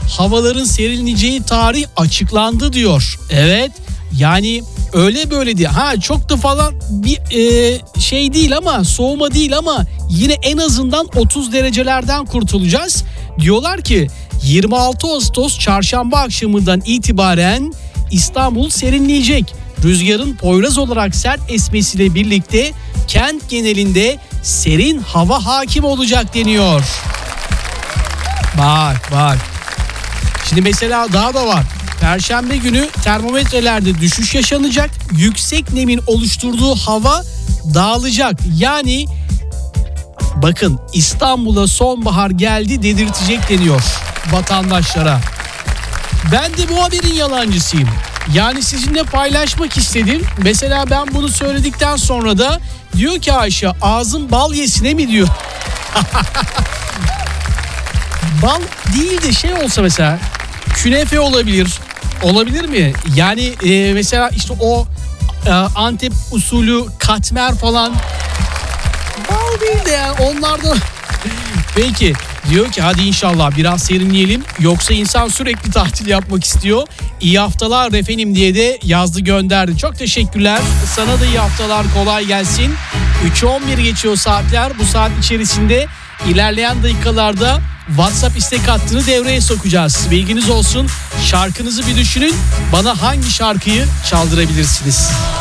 havaların serinleyeceği tarih açıklandı diyor. Evet, yani öyle böyle değil. Çok da falan bir şey değil ama, soğuma değil ama yine en azından 30 derecelerden kurtulacağız. Diyorlar ki 26 Ağustos çarşamba akşamından itibaren İstanbul serinleyecek. Rüzgarın Poyraz olarak sert esmesiyle birlikte kent genelinde serin hava hakim olacak deniyor. Bak. Şimdi mesela daha da var. Perşembe günü termometrelerde düşüş yaşanacak. Yüksek nemin oluşturduğu hava dağılacak. Yani bakın, İstanbul'a sonbahar geldi dedirtecek deniyor vatandaşlara. Ben de bu haberin yalancısıyım. Yani sizinle paylaşmak istedim. Mesela ben bunu söyledikten sonra da diyor ki Ayşe, ağzın bal yesine mi diyor. Bal değil de şey olsa mesela, künefe olabilir. Olabilir mi? Yani mesela işte o Antep usulü katmer falan. Bal değil de yani onlardan. Peki, diyor ki hadi inşallah biraz serinleyelim. Yoksa insan sürekli tatil yapmak istiyor. İyi haftalar efendim diye de yazdı, gönderdi. Çok teşekkürler. Sana da iyi haftalar, kolay gelsin. 3:11 geçiyor saatler. Bu saat içerisinde ilerleyen dakikalarda WhatsApp istek hattını devreye sokacağız. Bilginiz olsun. Şarkınızı bir düşünün. Bana hangi şarkıyı çaldırabilirsiniz?